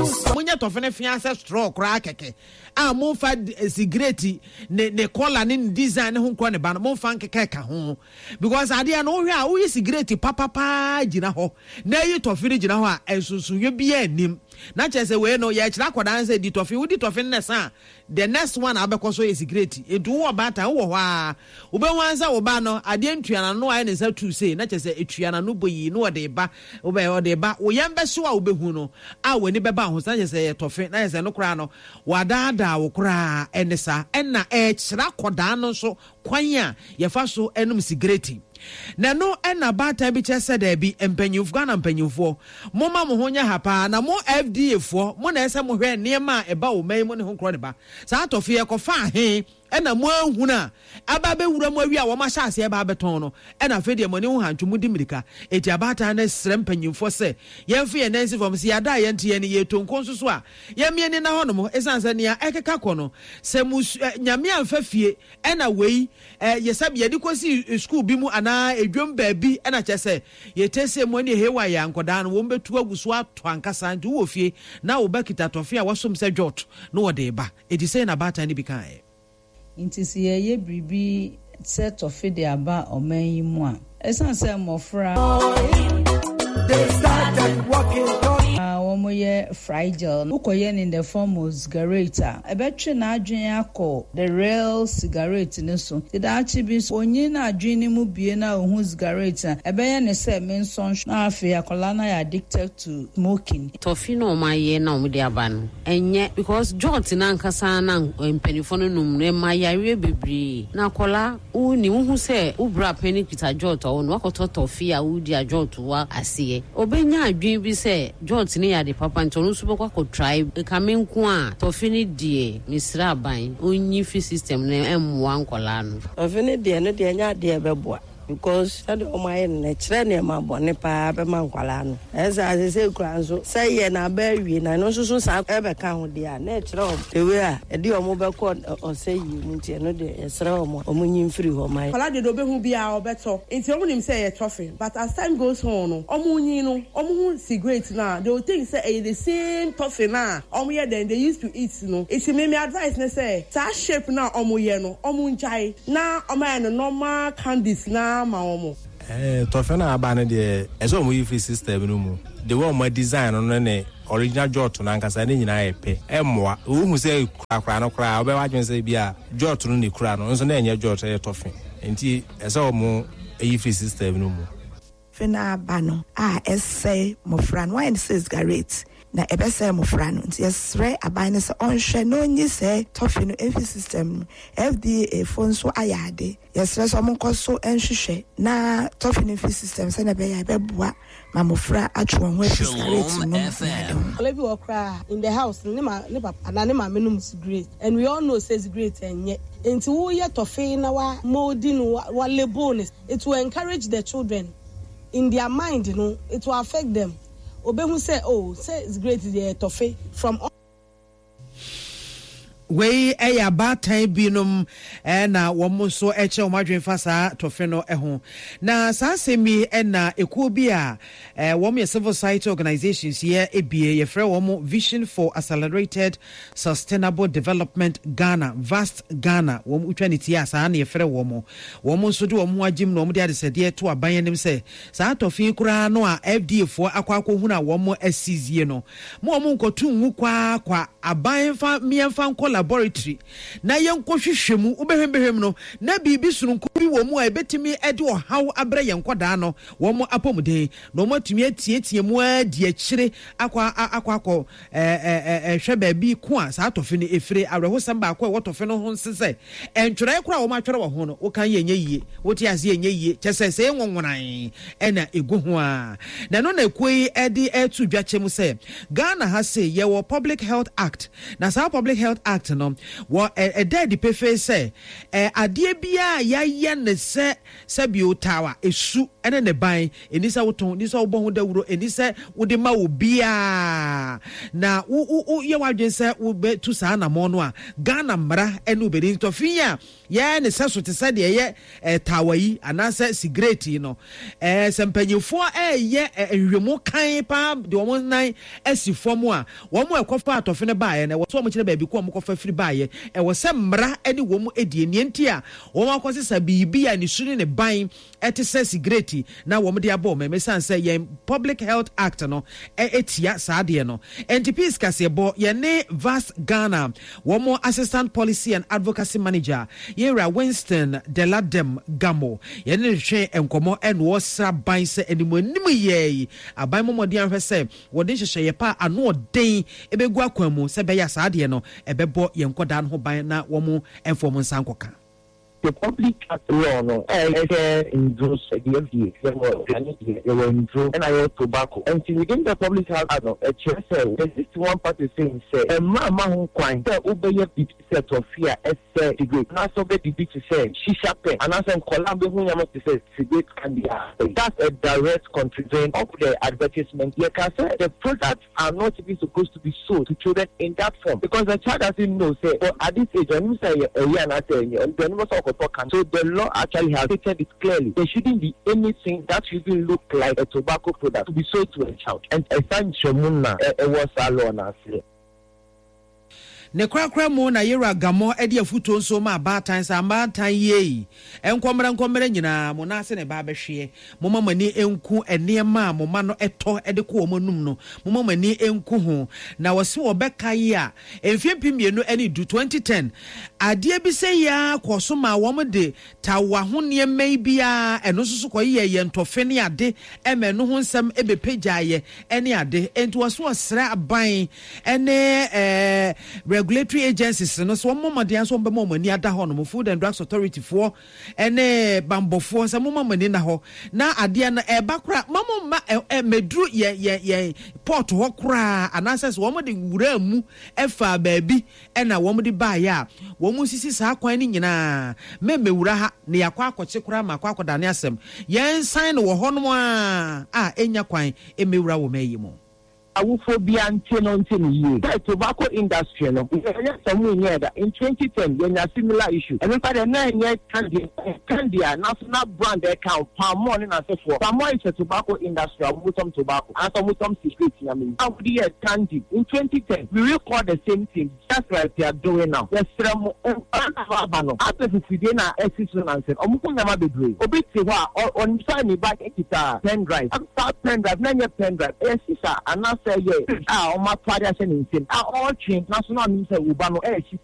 Munya tofene fianse straw kra keke. A mo fa cigarette ne collar ne design ho kro ne ba no mo fa nkeke ka ho. Because ade na wo hwe a wo cigarette papa gina ho. Na yi tofene gina ho a ensunsunwe bia anim. Na chese we no ye kira kwadan say di tofene ne sa. The next one abekoso is cigarette. Edu wo bata wo ho a. Wo be wansa wo ba no ade ntuana no aye ne sa tu say na chese etuana no boyi no de ba. Wo be o de ba wo yembe so a wo be hu no. A we ni be ba ho sa chese tofe na chese no kra no wadada wo kra enesa enna kira kwadan no so kwanya ye fa so enum cigarette. Na no ena bata bi chese da bi empanyufo Ghana empanyufo moma mo honya hapa na mo FDA fo mo na ese mo hwe niema eba wo mai mo ne ho kro ne ba sa atofie kofa he ena mo ahuna aba be wura mo awi a wo ma hyase eba beton no ena fe de mo ne ho hantwu di mirika eti abata na srem empanyufo se yemfe ye nansi fom se yada ye ntie ne ye tonko nsoso a yemie ne na ho no mo esanse ne ya ekeka ko no se nyame amfa fie ena wei ye sabi ye di kosi school bi mu ana edwom baabi ena chese ye tese mo ne hewa ya nkoda no wo betu aguso ato ankasa nti wo fie na wo bakita tofia wasom se jot no wo de ba edi say na bata ni bi kan inti si ye bribi set of de aba oman yi mu a esanse mofra they started walking womoye fragile ukoye in the form of cigarette ebetwe na adwen akọ the real cigarette ne so did achibi onye na adwen ni mu bie na ohun cigarette ebeye ne se menson na afi akola na addicted to smoking tofi no maye na omde aba no enye because jot na nkasa na empanifo no numre mayare bebri na akola uni hu se ubra pani kita jot o no akoto tofi a udi ajot wa asiye obenya adwen bi se jot ni ya de papa ntono subo kwa ko tribe kamenku a tofini die misra ban onyi fi system na emwa nkola no tofini die no de nya de beboa because that my nature ne ma bone pa be man kwala no eza se kura nso say ye na ba wi na no so sa e be ka ho de a na kire o ewe a e de o mo be ko o say yi nti no de esra o mo nyin free ho mai kwala de do be hu bia o beto nti o nim say ye trophy but as time goes on no o mo nyin no o mo hu cigarette na they will think say the same trophy na o mo ye then they used to eat no it me advice na say that shape na o mo ye no o mo njai na o ma no normal candies na tofena abane de eso mo free system no mu the one my design no ne original jot na nkasa ne nyina epe emwa hu se krakra no kra obe wadwen se bia jot no ne kra no nso na enye jot e tofe enti eso mo free system no mu fena abano essay mo fran why it says cigarette na ebese mo frano nti yesre abane se onhwe no nyi se tofi no every system FDA phone so ayade yesre so mo koso enhwehwe na tofi no every system se na be ya beboa mamofra atwo ho cigarette no olebi okra in the house ne papa na ne ma menum cigarette and we all know says cigarette enye nti wo ye tofi na wa molding wa label it will encourage the children in their mind, you know, it will affect them. Obehu say, oh, say it's great the toffee from we eya batan binum na womo so eche omadwen fasa tofe no eho na sansemi na ekuo bi a womo civil society organizations here ebie ye frɛ womo Vision for Accelerated Sustainable Development Ghana Vast Ghana womo utwaniti asa na ye frɛ womo so de womo agim no womo de adesede to aban nim sɛ sa tofe kura no a FDA fo akwakwo hu na womo asizie no mo womo nkotu nwu kwa aban fa miemfa nkola laboratory na yenkohwehwemu ubehwem no na bibi sununku bi wo mu a ebetimi ede ohaw abre yenkoda no wo mu apomuden no matumi atietie mu adi akire akwa hwe ba bi ko a sa tofe ne efire awrehosam ba ko wotofe no ho nsese entwere kura wo matwere wo ho no wo kan yenye yie wo ti ase yenye yie kyesese nwonwonan ena egu ho a na no na ekoi ede etu dwachem se Ghana has say ye wo Public Health Act na sa Public Health Act Act no wo dead pefe say adie bia ya ne se biotawa esu ene ne ban eni se woton ni se wo bo ho dawuro eni se wo de ma obia na wo ye wadwen se wo be tu sa na mo no a Ghana mra ene obedi ntofia ye ne se so te se de ye tawayi anase sigreti no sempanyefo ye nhwemu kan pa de wo nan asifo mu a wo mu ekofa atofe ne baaye na wo so mo kire baabi ko mo kofa firi baaye wo se mra ene wo mu edie nienti a wo ma kwose bibi a ni suni ne ban etese sigreti na wo de abo me san say ye Public Health Act no etia saade no NTPs kasebo ye ne Vas Ghana wo mo Assistant Policy and Advocacy Manager Yera Winston Deladem Gamo ye ne hwe enkomo en wo sra ban se animanim ye aban momodi anhwe se wo de hyehye ye pa ano den ebegu akwamu se be ya saade no ebebo ye nkoda no ban na wo mo enfomo nsankoka. The Public Health Law no in those the FDA and I have tobacco and within the Public Health Law a chair said there's this one party saying say a mama who quite obey set of fear as said cigarette now so be to say shisha pen and as in Colombia who you to say cigarette can be that's a direct contradiction of the advertisement. You can say the products are not supposed to be sold to children in that form because the child doesn't know say at this age when you say a year and I say so the law actually has stated it clearly. There shouldn't be anything that shouldn't look like a tobacco product to be sold to a child. And a son Shomuna was a law now. Ne kwakra mo na Yera Gamo edi afuto nso ma abatan sa ambatan ye enkomra nyina mo na se ne ba behwe mo mamani enku enema mo ma no eto ede ko mo num no mo mamani enku ho na wose wo beka yi a enfie pimienu eni du 2010 ade bi se ya koso ma wo mo de tawa ho ne mai bia eno soso ko ye ntofe ne ade eme no ho nsem ebepeja ye ene ade enti wose wo sra aban ene regulatory agencies no so momade so mbema mani ada ho no Food and Drugs Authority for ene bambofo so momani na ho na ade na eba kra mamma medru ye port ho kra ananses wo mode wura mu efa baabi ena wo mode ba ya wo mu sisi sa kwan ni nyina memewura ha ne yakwa akwache kra ma akwa akodane asem yen sign wo ho no a enya kwan emewura wo mayi mo Awufobia until the tobacco industry. No, in 2010, when a similar issue. And for the 9 years, Candia, national brand account, palm money and so forth. Palm is a tobacco industry, with some tobacco, and some with some secrets. I mean, how the year Candy in 2010, we record the same thing, just like they are doing now. Yes, after the Fidena assistance, Omukuna Bedre, Obitiwa, on Sunny back a pen drive, after pen drive, 9 year pen drive, and say, yeah, my father said, all change national minister Ubano, she